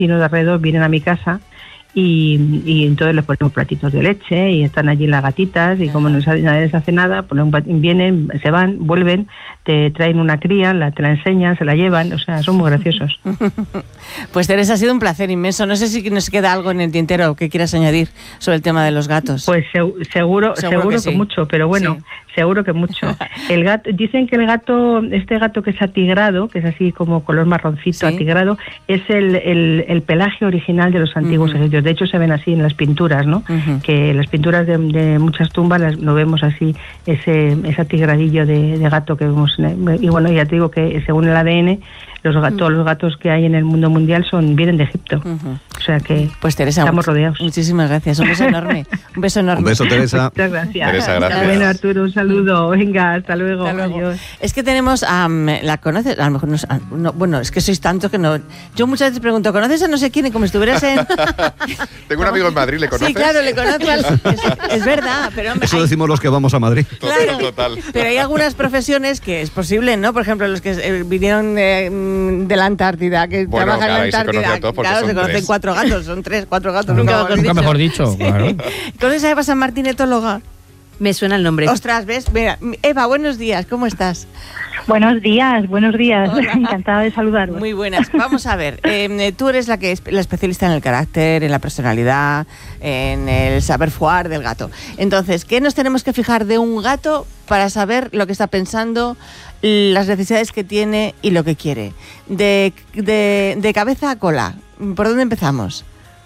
vecinos de alrededor vienen a mi casa y entonces les ponemos platitos de leche y están allí las gatitas y como nadie les hace nada, vienen, se van, vuelven, te traen una cría, te la enseñan, se la llevan, o sea, son muy graciosos. Pues Teresa, ha sido un placer inmenso. No sé si nos queda algo en el tintero que quieras añadir sobre el tema de los gatos. Pues seguro que mucho, pero bueno, sí. Seguro que mucho. El gato, dicen que este gato que es atigrado, que es así como color marroncito, atigrado, es el pelaje original de los antiguos egipcios. De hecho, se ven así en las pinturas, ¿no? Que las pinturas de muchas tumbas lo vemos así, ese atigradillo de gato que vemos. Y bueno, ya te digo que según el ADN, todos los gatos que hay en el mundo mundial vienen de Egipto. O sea que pues Teresa, estamos rodeados. Muchísimas gracias. Un beso enorme. Un beso enorme. Un beso, Teresa. Muchas gracias. Teresa, gracias. Bueno, Arturo, un saludo. Venga, hasta luego. Adiós. Es que tenemos ¿la conoces? A lo mejor no, bueno, es que sois tantos que no. Yo muchas veces pregunto, ¿conoces a no sé quién? Y como estuvieras en... Tengo un amigo en Madrid, ¿le conoces? Sí, claro, le conozco. Es verdad, pero hombre, eso decimos los que vamos a Madrid. Claro, total. Pero hay algunas profesiones que es posible, ¿no? Por ejemplo, los que vinieron de la Antártida, que trabajan en la Antártida. Claro, se conocen 4 gatos, son 4 gatos. Nunca mejor dicho, claro. ¿Conoces a Eva San Martín, etóloga? Me suena el nombre. Ostras, ¿ves? Mira, Eva, buenos días, ¿cómo estás? Buenos días. Hola. Encantada de saludaros. Muy buenas. Vamos a ver, tú eres la especialista en el carácter, en la personalidad, en el saber-faire del gato. Entonces, ¿qué nos tenemos que fijar de un gato para saber lo que está pensando, las necesidades que tiene y lo que quiere? De cabeza a cola, ¿por dónde empezamos?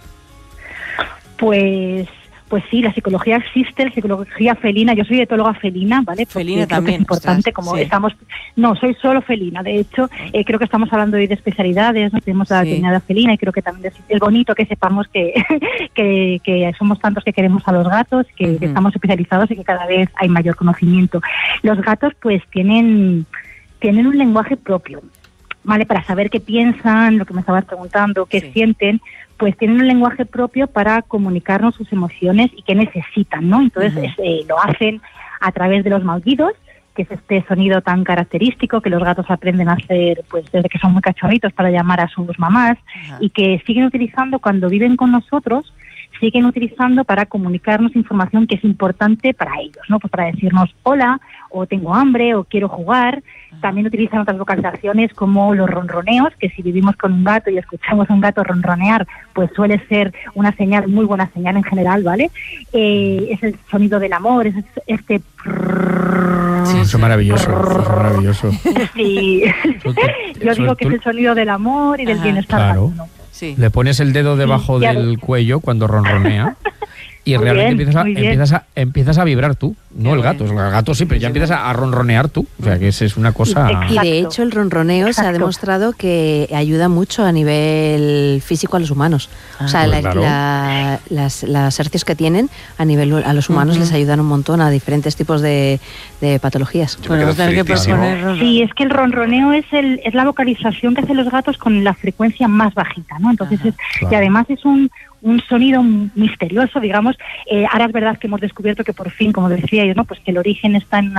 Pues sí, la psicología existe, la psicología felina. Yo soy etóloga felina, ¿vale? Porque felina también. Es importante, No, soy solo felina. De hecho, creo que estamos hablando hoy de especialidades, ¿no? Tenemos la veterinaria felina y creo que también es bonito que sepamos que somos tantos que queremos a los gatos, que estamos especializados y que cada vez hay mayor conocimiento. Los gatos, pues, tienen un lenguaje propio, ¿vale? Para saber qué piensan, lo que me estabas preguntando, qué sienten, pues tienen un lenguaje propio para comunicarnos sus emociones y qué necesitan, ¿no? Entonces lo hacen a través de los maullidos, que es este sonido tan característico que los gatos aprenden a hacer pues desde que son muy cachorritos para llamar a sus mamás y que siguen utilizando cuando viven con nosotros, siguen utilizando para comunicarnos información que es importante para ellos, ¿no? Pues para decirnos hola, o tengo hambre, o quiero jugar. También utilizan otras vocalizaciones como los ronroneos, que si vivimos con un gato y escuchamos a un gato ronronear, pues suele ser una señal, muy buena señal en general, ¿vale? Es el sonido del amor, es este... Sí, eso es maravilloso. Sí, yo digo que es el sonido del amor y del bienestar. Claro. Sí. Le pones el dedo debajo del cuello cuando ronronea y realmente empiezas a vibrar tú, no el gato. El gato sí, pero ya empiezas a ronronear tú. O sea, que es una cosa... Y de hecho el ronroneo se ha demostrado que ayuda mucho a nivel físico a los humanos. O sea, pues claro. las hercios que tienen a nivel a los humanos les ayudan un montón a diferentes tipos de patologías. Sí, es que el ronroneo es la vocalización que hacen los gatos con la frecuencia más bajita, ¿no? Entonces y además es un sonido misterioso, digamos. Ahora es verdad que hemos descubierto que por fin, como decíais, ¿no? Pues que el origen está en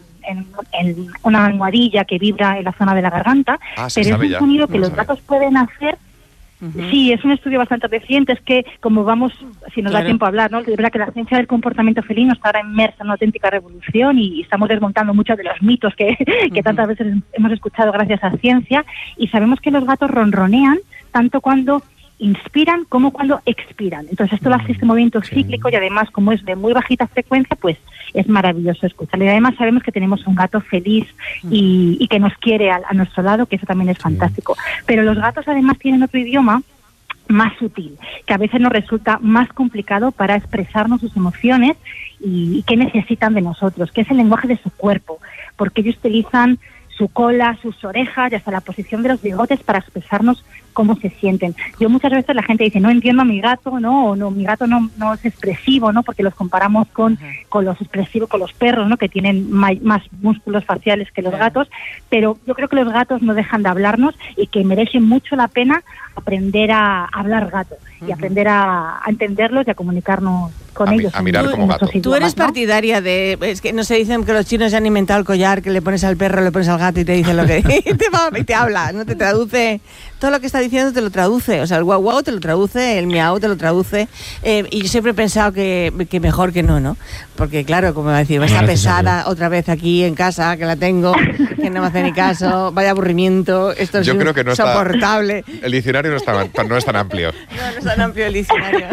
una almohadilla que vibra en la zona de la garganta, pero es un sonido que los gatos pueden hacer. Sí, es un estudio bastante reciente, es que como vamos, si nos da tiempo a hablar, ¿no? Es verdad que la ciencia del comportamiento felino está ahora inmersa en una auténtica revolución y estamos desmontando muchos de los mitos que tantas veces hemos escuchado gracias a ciencia, y sabemos que los gatos ronronean tanto cuando inspiran como cuando expiran. Entonces esto lo hace este movimiento cíclico y además como es de muy bajita frecuencia, pues es maravilloso escucharlo. Y además sabemos que tenemos un gato feliz y que nos quiere a nuestro lado, que eso también es fantástico. Pero los gatos además tienen otro idioma más sutil, que a veces nos resulta más complicado para expresarnos sus emociones y qué necesitan de nosotros, que es el lenguaje de su cuerpo, porque ellos utilizan su cola, sus orejas y hasta la posición de los bigotes para expresarnos cómo se sienten. Yo muchas veces la gente dice, no entiendo a mi gato, no, mi gato no es expresivo, ¿no? Porque los comparamos con los expresivos, con los perros, ¿no? Que tienen más músculos faciales que los gatos, pero yo creo que los gatos no dejan de hablarnos y que merecen mucho la pena aprender a hablar gato y aprender a entenderlos y a comunicarnos ellos. A mirar como gato. Tú eres partidaria de... Es que no se dicen que los chinos ya han inventado el collar que le pones al perro, le pones al gato y te dice lo que... y te habla, ¿no? Te traduce... Todo lo que está diciendo te lo traduce. O sea, el guau guau te lo traduce, el miau te lo traduce. Y yo siempre he pensado que mejor que no, ¿no? Porque claro, como va a decir, esta pesada otra vez aquí en casa, que la tengo, que no me hace ni caso, vaya aburrimiento, esto es insoportable. El diccionario no es tan amplio. No es tan amplio el diccionario.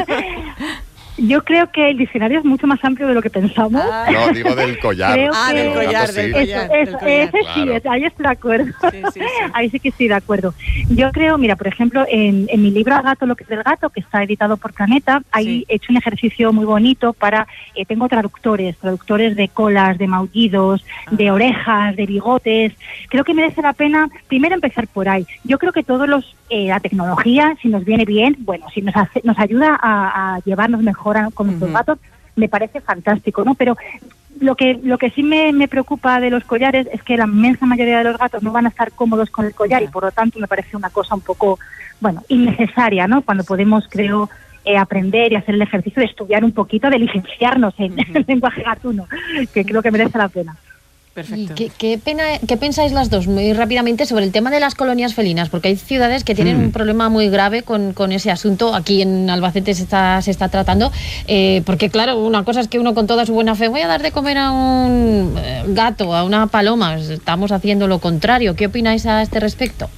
Yo creo que el diccionario es mucho más amplio de lo que pensamos. No, digo del collar. Del collar. Sí, ahí estoy de acuerdo. Sí. Ahí sí que estoy de acuerdo. Yo creo, mira, por ejemplo, en mi libro Al gato lo que es del gato, que está editado por Planeta, ahí he hecho un ejercicio muy bonito para... tengo traductores de colas, de maullidos, de orejas, de bigotes. Creo que merece la pena primero empezar por ahí. Yo creo que todos la tecnología, si nos viene bien, bueno, si nos ayuda a llevarnos mejor con nuestros gatos, me parece fantástico, ¿no? Pero lo que sí me preocupa de los collares es que la inmensa mayoría de los gatos no van a estar cómodos con el collar y por lo tanto me parece una cosa un poco, innecesaria, ¿no? Cuando podemos, creo, aprender y hacer el ejercicio de estudiar un poquito, de licenciarnos en lenguaje gatuno, que creo que merece la pena. Perfecto. ¿Qué pensáis las dos muy rápidamente sobre el tema de las colonias felinas? Porque hay ciudades que tienen un problema muy grave con ese asunto. Aquí en Albacete se está tratando. Porque claro, una cosa es que uno con toda su buena fe, voy a dar de comer a un gato, a una paloma. Estamos haciendo lo contrario. ¿Qué opináis a este respecto?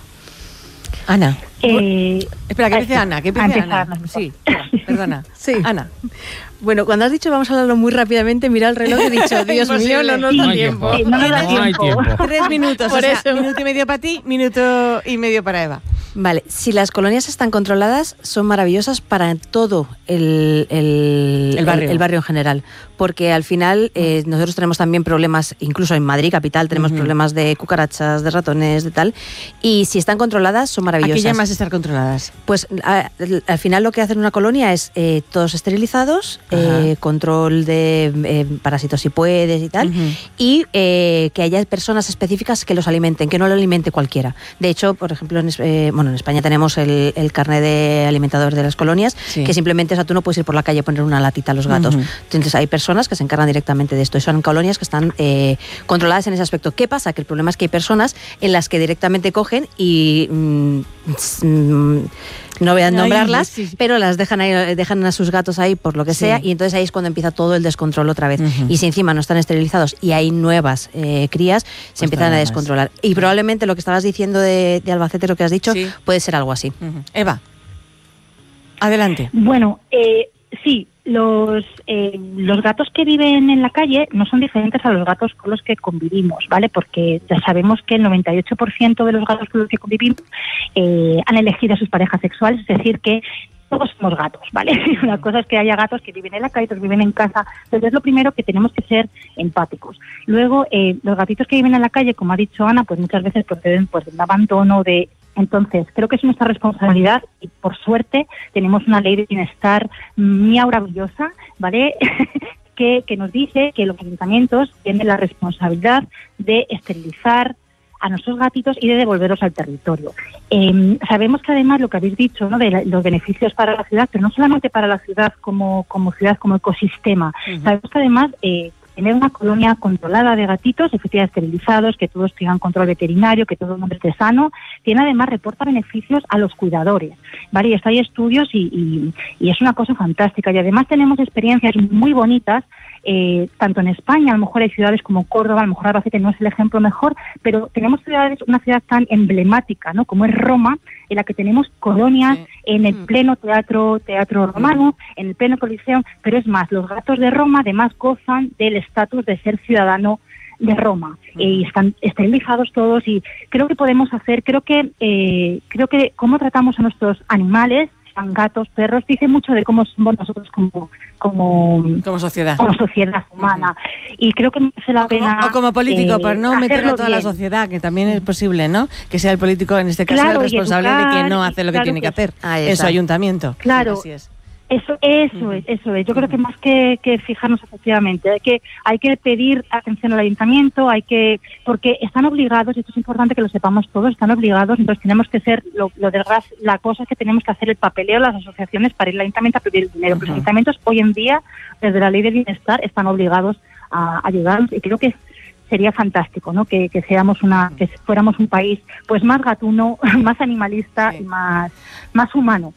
Ana. Espera, ¿qué dice Ana? Ana? Sí, perdona. Sí. Ana. Bueno, cuando has dicho vamos a hablarlo muy rápidamente, mira el reloj y he dicho, Dios mío, no nos da tiempo. No hay tiempo. 3 minutos, por eso. Minuto y medio para ti, minuto y medio para Eva. Vale, si las colonias están controladas, son maravillosas para todo el barrio en general, porque al final nosotros tenemos también problemas, incluso en Madrid capital tenemos problemas de cucarachas, de ratones, de tal, y si están controladas son maravillosas. ¿A qué llamas estar controladas? Pues al final lo que hace una colonia es todos esterilizados, control de parásitos si puedes y tal, y que haya personas específicas que los alimenten, que no lo alimente cualquiera. De hecho, por ejemplo, en España tenemos el carnet de alimentador de las colonias, que simplemente tú no puedes ir por la calle a poner una latita a los gatos. Entonces hay personas que se encargan directamente de esto y son colonias que están controladas en ese aspecto. ¿Qué pasa? Que el problema es que hay personas en las que directamente cogen y no voy a nombrarlas, pero las dejan a sus gatos ahí por lo que sea, y entonces ahí es cuando empieza todo el descontrol otra vez. Y si encima no están esterilizados y hay nuevas crías, se empiezan a descontrolar. Y probablemente lo que estabas diciendo de Albacete, lo que has dicho, puede ser algo así. Eva, adelante. Bueno, sí, los gatos que viven en la calle no son diferentes a los gatos con los que convivimos, ¿vale? Porque ya sabemos que el 98% de los gatos con los que convivimos han elegido a sus parejas sexuales, es decir, que todos somos gatos, ¿vale? Una cosa es que haya gatos que viven en la calle, otros viven en casa. Entonces es lo primero que tenemos que ser empáticos. Luego, los gatitos que viven en la calle, como ha dicho Ana, pues muchas veces proceden de un abandono, Entonces, creo que es nuestra responsabilidad y, por suerte, tenemos una ley de bienestar maravillosa, ¿vale? que nos dice que los ayuntamientos tienen la responsabilidad de esterilizar a nuestros gatitos y de devolverlos al territorio. Sabemos que además lo que habéis dicho, ¿no?, de los beneficios para la ciudad, pero no solamente para la ciudad como ciudad, como ecosistema. Sabemos que además tener una colonia controlada de gatitos, efectivamente esterilizados, que todos tengan control veterinario, que todo el mundo esté sano, reporta beneficios a los cuidadores, ¿vale? Y esto hay estudios y es una cosa fantástica. Y además tenemos experiencias muy bonitas, tanto en España, a lo mejor hay ciudades como Córdoba, a lo mejor Albacete no es el ejemplo mejor, pero tenemos una ciudad tan emblemática, ¿no?, como es Roma, en la que tenemos colonias en el pleno teatro romano, en el pleno Coliseo, pero es más, los gatos de Roma además gozan del estatus de ser ciudadano de Roma, y están esterilizados todos, y creo que podemos hacer, creo que cómo tratamos a nuestros animales, gatos, perros, dice mucho de cómo somos nosotros como sociedad, humana, y creo que merece la pena, o como político, por no meter a toda la sociedad, que también es posible, ¿no?, que sea el político en este caso el responsable de que no hace lo que tiene que hacer en su ayuntamiento. Claro. Así es. Eso es. Yo creo que más que fijarnos efectivamente, hay que pedir atención al ayuntamiento, porque están obligados, y esto es importante que lo sepamos todos, están obligados, entonces tenemos que ser, la cosa es que tenemos que hacer el papeleo, las asociaciones, para ir al ayuntamiento a pedir el dinero. Los ayuntamientos hoy en día, desde la ley de bienestar, están obligados a ayudarnos, y creo que sería fantástico, ¿no? Que fuéramos un país pues más gatuno, más animalista y más humano.